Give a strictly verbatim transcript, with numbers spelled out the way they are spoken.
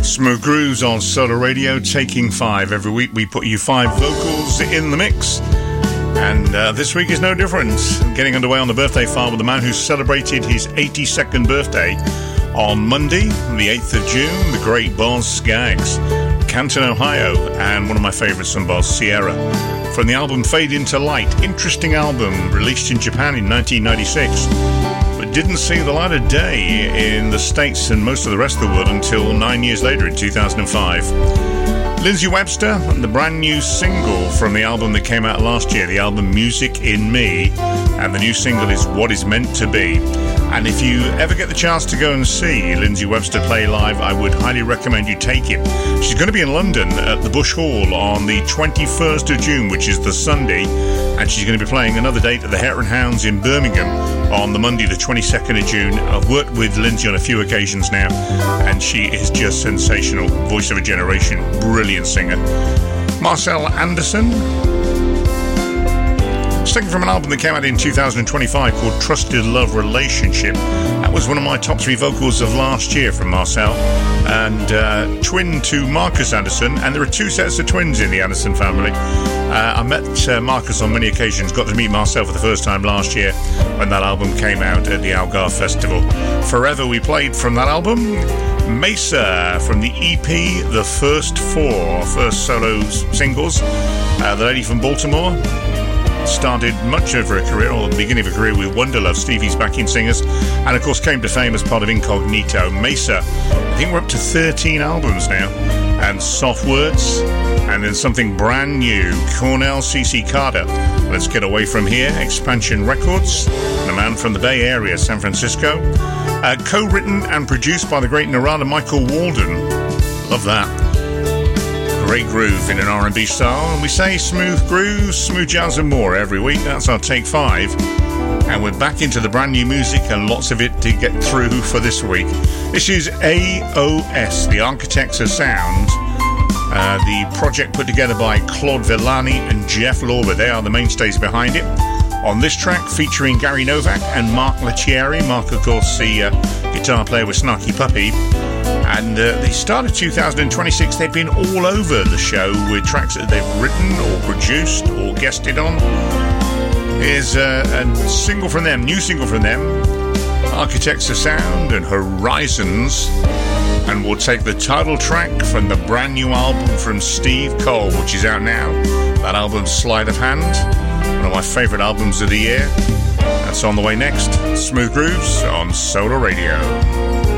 Smooth Grooves on Solar Radio, taking five. Every week we put you five vocals in the mix. And uh, this week is no different. Getting underway on the birthday file with the man who celebrated his eighty-second birthday on Monday, the eighth of June, the great Boz Scaggs, Canton, Ohio, and one of my favourites from Boz, Sierra. From the album Fade Into Light, interesting album, released in Japan in nineteen ninety-six. But didn't see the light of day in the States and most of the rest of the world until nine years later in two thousand five. Lindsey Webster, the brand new single from the album that came out last year, the album Music in Me, and the new single is What Is Meant to Be. And if you ever get the chance to go and see Lindsey Webster play live, I would highly recommend you take it. She's going to be in London at the Bush Hall on the twenty-first of June, which is the Sunday, and she's going to be playing another date at the Hare and Hounds in Birmingham on the Monday, the twenty-second of June. I've worked with Lindsey on a few occasions now, and she is just sensational. Voice of a generation, brilliant singer. Marcel Anderson, taken from an album that came out in two thousand twenty-five called Trusted Love Relationship. That was one of my top three vocals of last year from Marcel, and uh, twin to Marcus Anderson, and there are two sets of twins in the Anderson family. Uh, I met uh, Marcus on many occasions, got to meet Marcel for the first time last year when that album came out at the Algarve Festival. Forever we played from that album. Mesa from the E P The First Four, first solo singles. Uh, the lady from Baltimore started much of her career, or the beginning of her career, with Wonderlove, Stevie's backing singers, and of course came to fame as part of Incognito. Mesa, I think we're up to thirteen albums now, and Soft Words, and then something brand new, Cornell C C Carter. Let's Get Away From Here, Expansion Records, the man from the Bay Area, San Francisco. Uh, co-written and produced by the great Narada Michael Walden. Love that. Great groove in an R and B style, and we say smooth grooves, smooth jazz and more every week. That's our take five, and we're back into the brand new music and lots of it to get through for this week. This is A O S, the Architects of Sound, uh, the project put together by Claude Villani and Jeff Lorber. They are the mainstays behind it. On this track, featuring Gary Novak and Mark Lettieri. Mark, of course, the uh, guitar player with Snarky Puppy. And uh, they started two thousand twenty-six. They've been all over the show with tracks that they've written or produced or guested on. Here's uh, a single from them, new single from them, Architects of Sound and Horizons. And we'll take the title track from the brand new album from Steve Cole, which is out now. That album's Sleight of Hand, one of my favourite albums of the year. That's on the way next. Smooth Grooves on Solar Radio.